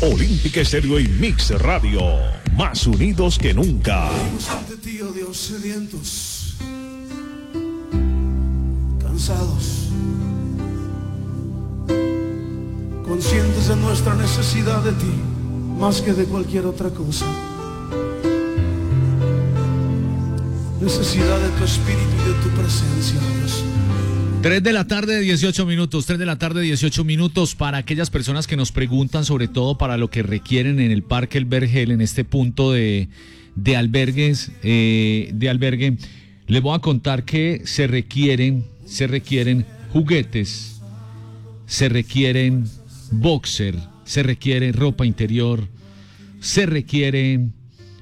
Olímpica Estéreo y Mix Radio, más unidos que nunca. Ante ti, oh Dios, sedientos, cansados, conscientes de nuestra necesidad de ti, más que de cualquier otra cosa. Necesidad de tu espíritu y de tu presencia, Dios. 3 de la tarde, 18 minutos, 3 de la tarde, 18 minutos, para aquellas personas que nos preguntan, sobre todo para lo que requieren en el Parque El Vergel, en este punto de albergue, les voy a contar que se requieren juguetes, se requieren boxer, se requiere ropa interior, se requieren,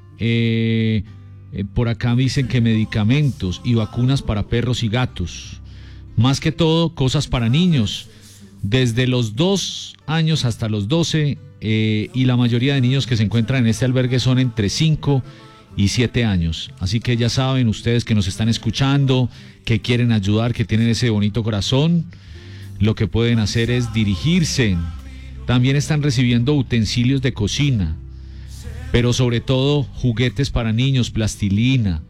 por acá dicen que medicamentos y vacunas para perros y gatos. Más que todo, cosas para niños, desde los 2 años hasta los 12, y la mayoría de niños que se encuentran en este albergue son entre 5 y 7 años. Así que ya saben ustedes que nos están escuchando, que quieren ayudar, que tienen ese bonito corazón, lo que pueden hacer es dirigirse. También están recibiendo utensilios de cocina, pero sobre todo juguetes para niños, plastilina,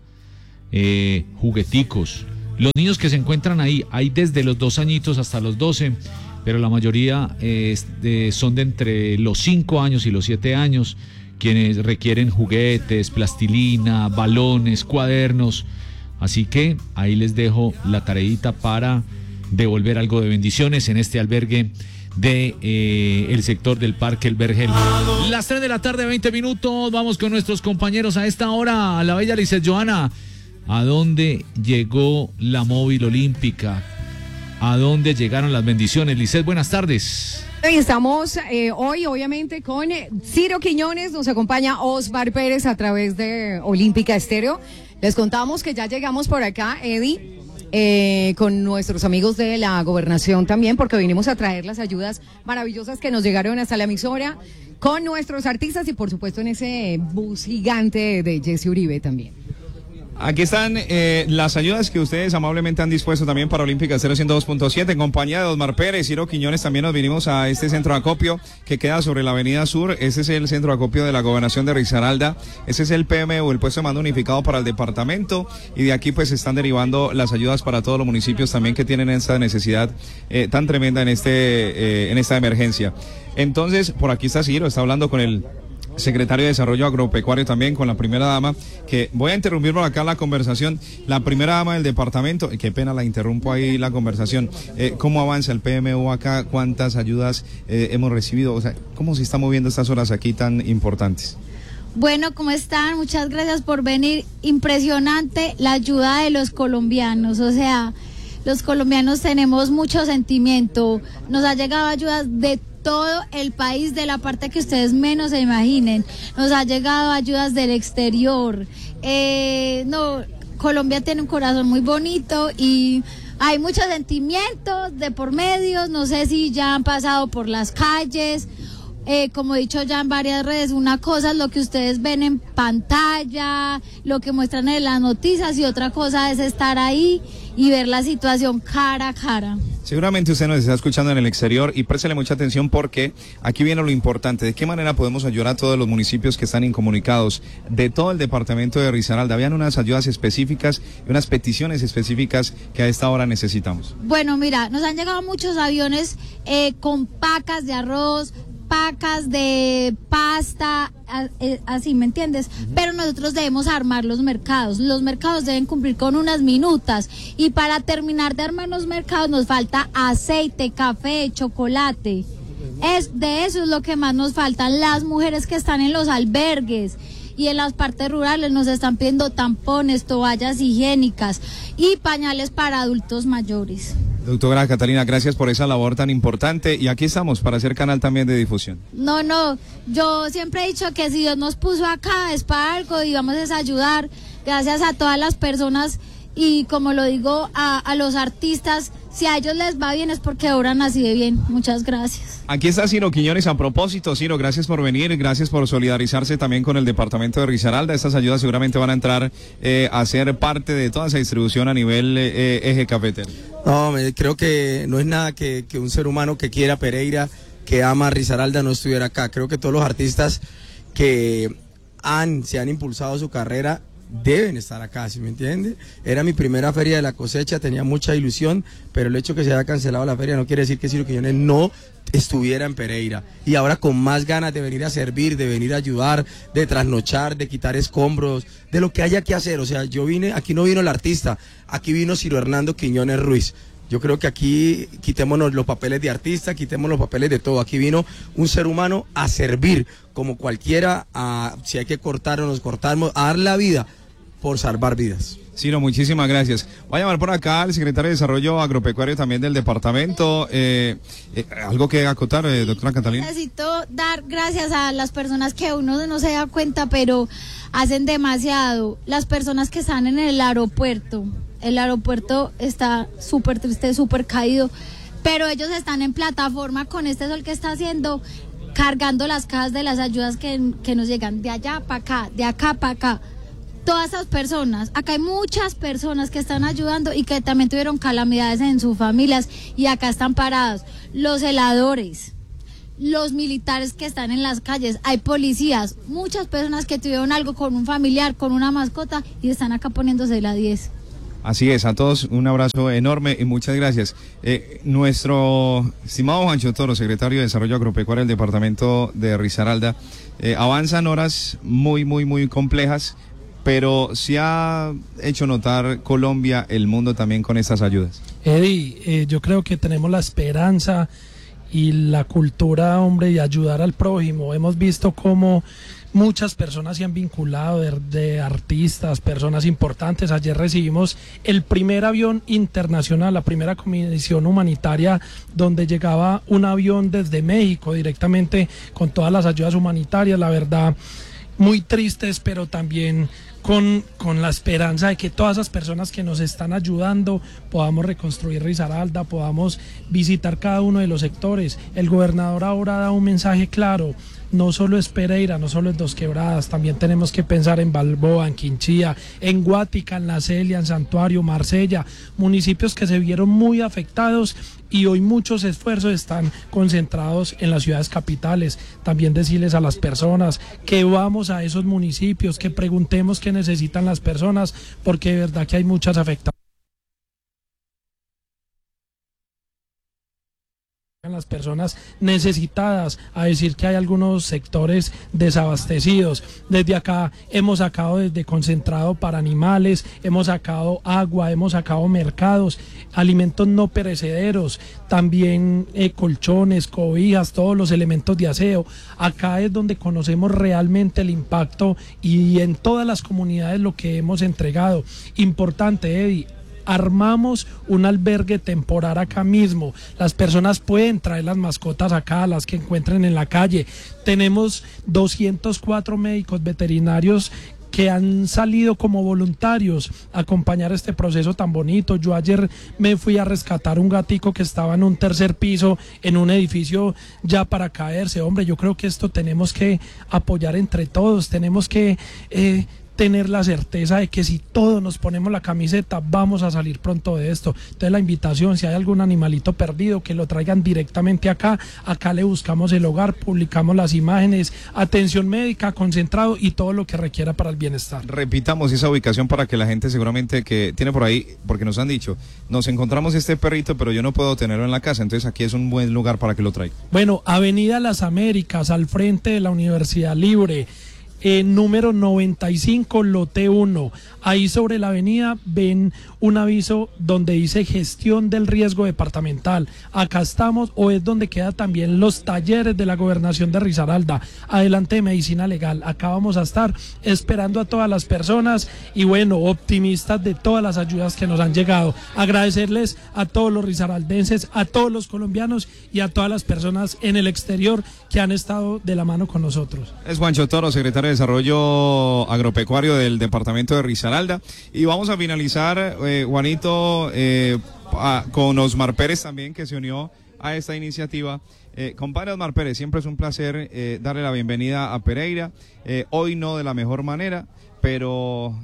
jugueticos. Los niños que se encuentran ahí, hay desde los 2 añitos hasta los 12, pero la mayoría son de entre los 5 años y los 7 años, quienes requieren juguetes, plastilina, balones, cuadernos. Así que ahí les dejo la tareita para devolver algo de bendiciones en este albergue de el sector del Parque El Vergel. Las 3 de la tarde, 20 minutos, vamos con nuestros compañeros a esta hora, a la bella Lizeth Joana. ¿A dónde llegó la móvil olímpica? ¿A dónde llegaron las bendiciones? Lizeth, buenas tardes. Estamos hoy obviamente con Ciro Quiñones, nos acompaña Osmar Pérez a través de Olímpica Estéreo. Les contamos que ya llegamos por acá, Eddie, con nuestros amigos de la gobernación también, porque vinimos a traer las ayudas maravillosas que nos llegaron hasta la emisora, con nuestros artistas y por supuesto en ese bus gigante de Jesse Uribe también. Aquí están las ayudas que ustedes amablemente han dispuesto también para Olímpica 102.7 en compañía de Osmar Pérez, Ciro Quiñones. También nos vinimos a este centro de acopio que queda sobre la avenida Sur. Ese es el centro de acopio de la gobernación de Risaralda. Ese es el PMU, el puesto de mando unificado para el departamento, y de aquí pues están derivando las ayudas para todos los municipios también que tienen esta necesidad tan tremenda en esta emergencia. Entonces, por aquí está Ciro, está hablando con el secretario de Desarrollo Agropecuario, también con la primera dama, que voy a interrumpir por acá la conversación. La primera dama del departamento, qué pena, la interrumpo ahí la conversación. ¿Cómo avanza el PMU acá? ¿Cuántas ayudas hemos recibido? O sea, ¿cómo se está moviendo estas horas aquí tan importantes? Bueno, ¿cómo están? Muchas gracias por venir. Impresionante la ayuda de los colombianos, o sea, los colombianos tenemos mucho sentimiento. Nos ha llegado ayudas de todo el país, de la parte que ustedes menos se imaginen. Nos ha llegado ayudas del exterior. Colombia tiene un corazón muy bonito y hay muchos sentimientos de por medio. No sé si ya han pasado por las calles. Como he dicho ya en varias redes, una cosa es lo que ustedes ven en pantalla, lo que muestran en las noticias, y otra cosa es estar ahí y ver la situación cara a cara. Seguramente usted nos está escuchando en el exterior y préstele mucha atención, porque aquí viene lo importante. ¿De qué manera podemos ayudar a todos los municipios que están incomunicados de todo el departamento de Risaralda? Habían unas ayudas específicas y unas peticiones específicas que a esta hora necesitamos. Bueno, mira, nos han llegado muchos aviones con pacas de arroz, pacas de pasta, así, ¿me entiendes? Pero nosotros debemos armar los mercados deben cumplir con unas minutas, y para terminar de armar los mercados nos falta aceite, café, chocolate. De eso es lo que más nos faltan. Las mujeres que están en los albergues y en las partes rurales nos están pidiendo tampones, toallas higiénicas y pañales para adultos mayores. Doctora Catalina, gracias por esa labor tan importante, y aquí estamos para hacer canal también de difusión. No, yo siempre he dicho que si Dios nos puso acá es para algo y vamos a ayudar. Gracias a todas las personas, y como lo digo a los artistas, si a ellos les va bien es porque obran así de bien. Muchas gracias. Aquí está Ciro Quiñones. A propósito, Ciro, gracias por venir, gracias por solidarizarse también con el departamento de Risaralda. Estas ayudas seguramente van a entrar a ser parte de toda esa distribución a nivel eje cafetero. No, creo que no es nada que un ser humano que quiera Pereira que ama Risaralda no estuviera acá. Creo que todos los artistas que se han impulsado su carrera deben estar acá, ¿sí me entiende? Era mi primera feria de la cosecha, tenía mucha ilusión, pero el hecho que se haya cancelado la feria no quiere decir que Ciro Quiñones no estuviera en Pereira, y ahora con más ganas de venir a servir, de venir a ayudar, de trasnochar, de quitar escombros, de lo que haya que hacer. O sea, yo vine, aquí no vino el artista, aquí vino Ciro Hernando Quiñones Ruiz. Yo creo que aquí quitémonos los papeles de artista, quitemos los papeles de todo. Aquí vino un ser humano a servir, como cualquiera, si hay que cortar o nos cortamos, a dar la vida por salvar vidas. Ciro, muchísimas gracias. Voy a llamar por acá al secretario de Desarrollo Agropecuario también del departamento. ¿Algo que acotar, doctora Catalina? Necesito dar gracias a las personas que uno no se da cuenta, pero hacen demasiado. Las personas que están en el aeropuerto. El aeropuerto está súper triste, súper caído, pero ellos están en plataforma con este sol que está haciendo, cargando las cajas de las ayudas que nos llegan de allá para acá, de acá para acá. Todas esas personas, acá hay muchas personas que están ayudando y que también tuvieron calamidades en sus familias y acá están parados. Los heladores, los militares que están en las calles, hay policías, muchas personas que tuvieron algo con un familiar, con una mascota y están acá poniéndose la 10. Así es, a todos un abrazo enorme y muchas gracias. Nuestro estimado Juancho Toro, secretario de Desarrollo Agropecuario del departamento de Risaralda, avanzan horas muy, muy, muy complejas, pero sí ha hecho notar Colombia, el mundo también con estas ayudas. Eddie, yo creo que tenemos la esperanza y la cultura, hombre, de ayudar al prójimo. Hemos visto cómo muchas personas se han vinculado de artistas, personas importantes. Ayer recibimos el primer avión internacional, la primera comisión humanitaria, donde llegaba un avión desde México directamente con todas las ayudas humanitarias. La verdad, muy tristes, pero también con la esperanza de que todas esas personas que nos están ayudando podamos reconstruir Risaralda, podamos visitar cada uno de los sectores. El gobernador ahora da un mensaje claro. No solo es Pereira, no solo es Dos Quebradas, también tenemos que pensar en Balboa, en Quinchía, en Guática, en La Celia, en Santuario, Marsella, municipios que se vieron muy afectados y hoy muchos esfuerzos están concentrados en las ciudades capitales. También decirles a las personas que vamos a esos municipios, que preguntemos qué necesitan las personas, porque de verdad que hay muchas afectaciones. Las personas necesitadas, a decir que hay algunos sectores desabastecidos. Desde acá hemos sacado desde concentrado para animales, hemos sacado agua, hemos sacado mercados, alimentos no perecederos, también colchones, cobijas, todos los elementos de aseo. Acá es donde conocemos realmente el impacto y en todas las comunidades lo que hemos entregado. Importante, Eddie. Armamos un albergue temporal acá mismo. Las personas pueden traer las mascotas acá, las que encuentren en la calle. Tenemos 204 médicos veterinarios que han salido como voluntarios a acompañar este proceso tan bonito. Yo ayer me fui a rescatar un gatico que estaba en un tercer piso en un edificio ya para caerse. Hombre, yo creo que esto tenemos que apoyar entre todos, tenemos que tener la certeza de que si todos nos ponemos la camiseta vamos a salir pronto de esto. Entonces la invitación, si hay algún animalito perdido, que lo traigan directamente acá le buscamos el hogar, publicamos las imágenes, atención médica, concentrado y todo lo que requiera para el bienestar. Repitamos esa ubicación para que la gente seguramente que tiene por ahí, porque nos han dicho, nos encontramos este perrito pero yo no puedo tenerlo en la casa, entonces aquí es un buen lugar para que lo traiga. Bueno, Avenida Las Américas, al frente de la Universidad Libre, número 95, lote 1. Ahí sobre la avenida ven un aviso donde dice gestión del riesgo departamental. Acá estamos, o es donde queda también los talleres de la gobernación de Risaralda. Adelante de medicina legal. Acá vamos a estar esperando a todas las personas y bueno, optimistas de todas las ayudas que nos han llegado. Agradecerles a todos los risaraldenses, a todos los colombianos y a todas las personas en el exterior que han estado de la mano con nosotros. Es Juancho Toro, secretario de Desarrollo Agropecuario del departamento de Risaralda. Y vamos a finalizar, Juanito, con Osmar Pérez también, que se unió a esta iniciativa. Compadre Osmar Pérez, siempre es un placer darle la bienvenida a Pereira. Hoy no de la mejor manera, pero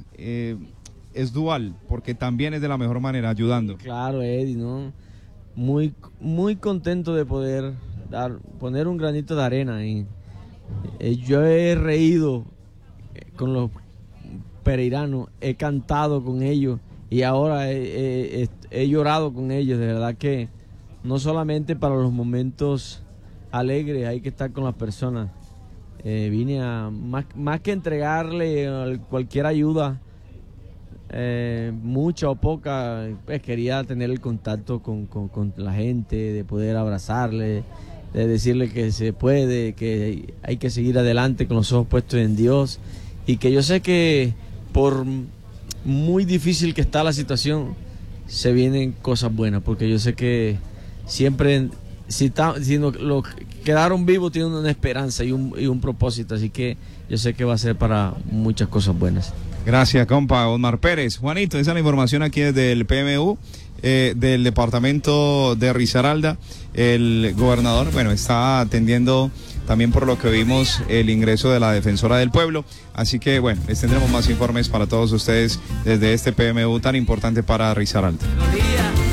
es dual, porque también es de la mejor manera, ayudando. Claro, Eddie, ¿no? Muy, muy contento de poder poner un granito de arena. Y yo he reído con los pereiranos, he cantado con ellos y ahora he llorado con ellos. De verdad que no solamente para los momentos alegres hay que estar con las personas. Vine a más que entregarle cualquier ayuda, mucha o poca, pues quería tener el contacto con la gente, de poder abrazarle, de decirle que se puede, que hay que seguir adelante con los ojos puestos en Dios, y que yo sé que por muy difícil que está la situación, se vienen cosas buenas, porque yo sé que siempre, si quedaron vivos, tienen una esperanza y un propósito, así que yo sé que va a ser para muchas cosas buenas. Gracias, compa Osmar Pérez. Juanito, esa es la información aquí desde el PMU, del departamento de Risaralda. El gobernador, bueno, está atendiendo también, por lo que vimos, el ingreso de la defensora del pueblo. Así que, bueno, les tendremos más informes para todos ustedes desde este PMU tan importante para Risaralda.